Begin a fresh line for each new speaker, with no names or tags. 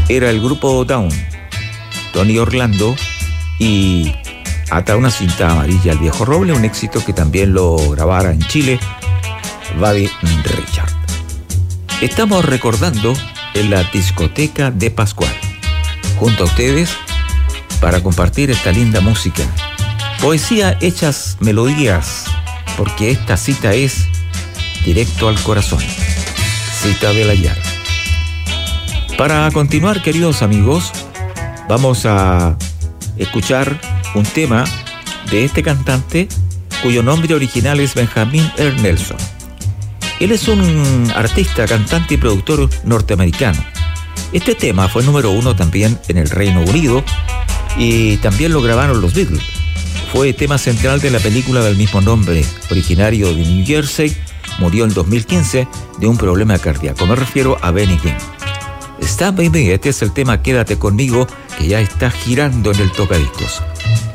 era el grupo Down, Tony Orlando y Ata una cinta amarilla al viejo roble, un éxito que también lo grabara en Chile Buddy Richard. Estamos recordando en la discoteca de Pascual, junto a ustedes, para compartir esta linda música. Poesía hechas melodías, porque esta cita es directo al corazón. Cita de la Yar. Para continuar, queridos amigos, vamos a escuchar un tema de este cantante cuyo nombre original es Benjamin R. Nelson. Él es un artista, cantante y productor norteamericano. Este tema fue número 1 también en el Reino Unido y también lo grabaron los Beatles. Fue tema central de la película del mismo nombre, originario de New Jersey. Murió en 2015 de un problema cardíaco. Me refiero a Benny King. Stand By Me, este es el tema Quédate Conmigo, que ya está girando en el tocadiscos.